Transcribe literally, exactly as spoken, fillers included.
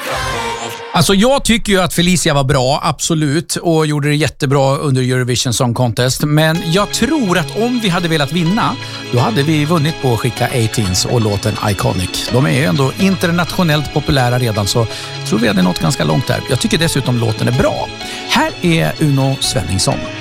Alltså jag tycker ju att Felicia var bra, absolut, och gjorde det jättebra under Eurovision Song Contest. Men jag tror att om vi hade velat vinna, då hade vi vunnit på att skicka A-Teens och låten Iconic. De är ju ändå internationellt populära redan, så jag tror vi hade nått ganska långt där. Jag tycker dessutom låten är bra. Här är Uno Svenningsson.